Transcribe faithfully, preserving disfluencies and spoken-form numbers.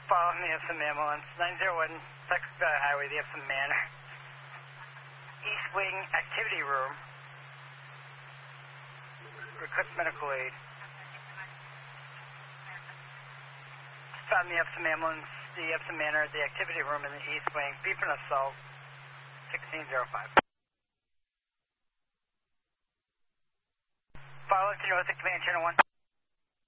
Follow me, Epsom ambulance, nine zero one, Texas Valley Highway, the Epsom Manor. East Wing Activity Room. Request medical aid. Found the Epsom ambulance, the Epsom Manor, the activity room in the East Wing. Beep and assault, sixteen oh five. Follow to north of Command Channel one.